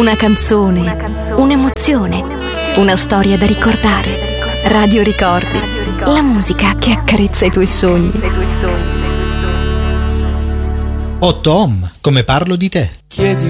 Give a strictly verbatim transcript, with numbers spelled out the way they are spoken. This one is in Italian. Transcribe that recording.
Una canzone, una canzone, un'emozione, una storia da ricordare. Radio Ricordi, la musica che accarezza i tuoi sogni. Otto Om, come parlo di te. Chiedi